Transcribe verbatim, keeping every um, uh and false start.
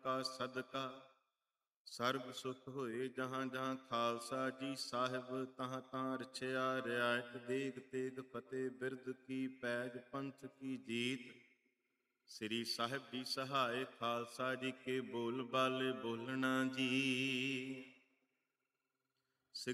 ਕਾ ਸਦਕਾ। ਸਰਬ ਸੁਖ ਹੋਏ ਜਹਾਂ ਜਹਾਂ ਖਾਲਸਾ ਜੀ ਸਾਹਿਬ, ਤਹਾਂ ਤਹਾਂ ਰਛਿਆ ਰਿਆਇਤ ਦੇਗ ਤੇਗ ਫਤਿਹ ਬਿਰਦ ਕੀ ਪੈਜ ਪੰਥ ਕੀ ਜੀਤ। ਸ੍ਰੀ ਸਾਹਿਬ ਜੀ ਸਹਾਇ ਖਾਲਸਾ ਜੀ ਕੇ ਬੋਲ ਬਾਲੇ ਬੋਲਣਾ ਜੀ।